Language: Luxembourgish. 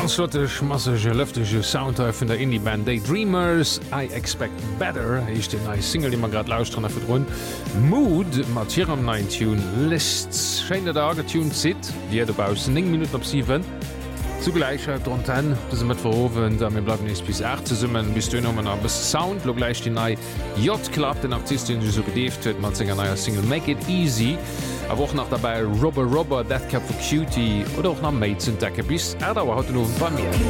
ganz flottech massege lëftege Soundteil vun der Indieband Daydreamers. I expect better. Ich den neue Single, die man grad lauscht an verdrun. Mood mat hier am 9 Tune Lists. Schein da getuned sit, Di debauus 9 Minuten op 7. Zugleich Donten mat verhowen, da mir bleiben nicht bis 8 zu summen, bis du nommen a bis Sound lo gleich die nei J-Club den Artistin so gedeft huet, mat senger neuer Single Make It Easy. Aber auch noch dabei Robber, Death Cab for Cutie oder auch nach Mates entdecke bis Erdauer haut bei mir.